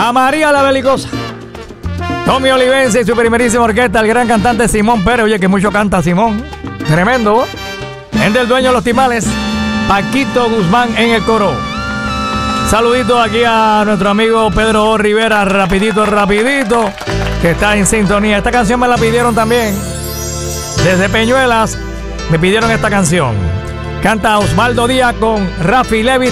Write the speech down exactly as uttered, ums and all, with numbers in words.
A María la Belicosa. Tommy Olivense y su primerísima orquesta, el gran cantante Simón Pérez. Oye, que mucho canta Simón. Tremendo. Gente del dueño de los timales, Paquito Guzmán en el coro. Saludito aquí a nuestro amigo Pedro Rivera, rapidito, rapidito, que está en sintonía. Esta canción me la pidieron también. Desde Peñuelas me pidieron esta canción. Canta Osvaldo Díaz con Rafi Levi.